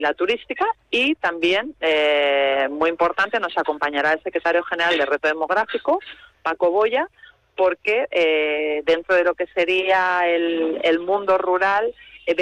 la turística, y también, muy importante, nos acompañará el secretario general de Reto Demográfico, Paco Boya, porque dentro de lo que sería el mundo rural